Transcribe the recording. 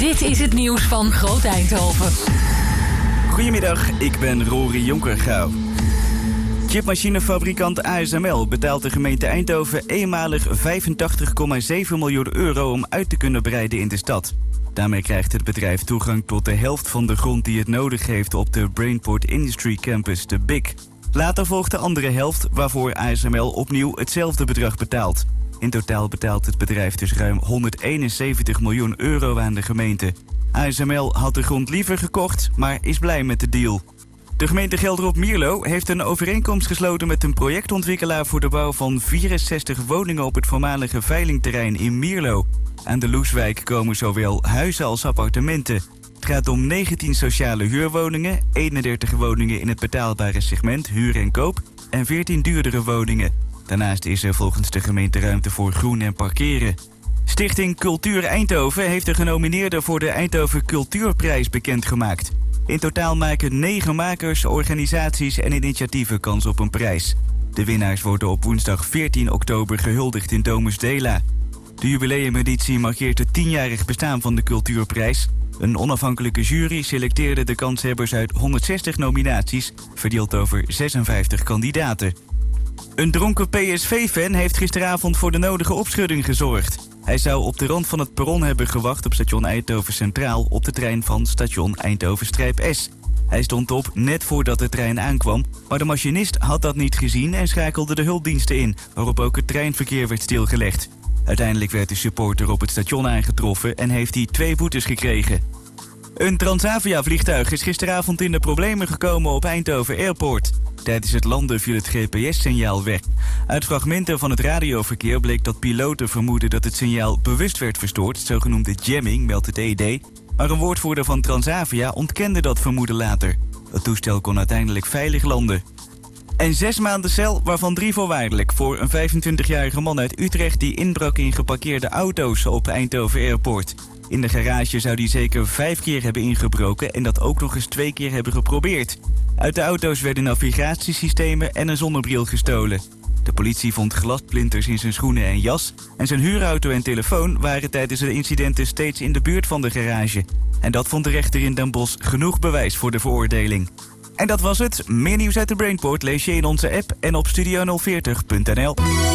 Dit is het nieuws van Groot Eindhoven. Goedemiddag, ik ben Rory Jonkergouw. Chipmachinefabrikant ASML betaalt de gemeente Eindhoven eenmalig €85,7 miljoen om uit te kunnen breiden in de stad. Daarmee krijgt het bedrijf toegang tot de helft van de grond die het nodig heeft op de Brainport Industry Campus, de BIC. Later volgt de andere helft, waarvoor ASML opnieuw hetzelfde bedrag betaalt. In totaal betaalt het bedrijf dus ruim €171 miljoen aan de gemeente. ASML had de grond liever gekocht, maar is blij met de deal. De gemeente Gelderop-Mierlo heeft een overeenkomst gesloten met een projectontwikkelaar voor de bouw van 64 woningen op het voormalige veilingterrein in Mierlo. Aan de Loeswijk komen zowel huizen als appartementen. Het gaat om 19 sociale huurwoningen, 31 woningen in het betaalbare segment huur en koop en 14 duurdere woningen. Daarnaast is er volgens de gemeente ruimte voor groen en parkeren. Stichting Cultuur Eindhoven heeft de genomineerden voor de Eindhoven Cultuurprijs bekendgemaakt. In totaal maken 9 makers, organisaties en initiatieven kans op een prijs. De winnaars worden op woensdag 14 oktober gehuldigd in Domus Dela. De jubileumeditie markeert het 10-jarig bestaan van de Cultuurprijs. Een onafhankelijke jury selecteerde de kanshebbers uit 160 nominaties, verdeeld over 56 kandidaten. Een dronken PSV-fan heeft gisteravond voor de nodige opschudding gezorgd. Hij zou op de rand van het perron hebben gewacht op station Eindhoven Centraal op de trein van station Eindhoven-S. Hij stond op net voordat de trein aankwam, maar de machinist had dat niet gezien en schakelde de hulpdiensten in, waarop ook het treinverkeer werd stilgelegd. Uiteindelijk werd de supporter op het station aangetroffen en heeft hij 2 boetes gekregen. Een Transavia-vliegtuig is gisteravond in de problemen gekomen op Eindhoven Airport. Tijdens het landen viel het GPS-signaal weg. Uit fragmenten van het radioverkeer bleek dat piloten vermoeden dat het signaal bewust werd verstoord, zogenoemde jamming, meldt het ED. Maar een woordvoerder van Transavia ontkende dat vermoeden later. Het toestel kon uiteindelijk veilig landen. En 6 maanden cel, waarvan 3 voorwaardelijk, voor een 25-jarige man uit Utrecht die inbrak in geparkeerde auto's op Eindhoven Airport. In de garage zou hij zeker 5 keer hebben ingebroken en dat ook nog eens 2 keer hebben geprobeerd. Uit de auto's werden navigatiesystemen en een zonnebril gestolen. De politie vond glassplinters in zijn schoenen en jas en zijn huurauto en telefoon waren tijdens de incidenten steeds in de buurt van de garage. En dat vond de rechter in Den Bosch genoeg bewijs voor de veroordeling. En dat was het. Meer nieuws uit de Brainport lees je in onze app en op studio040.nl.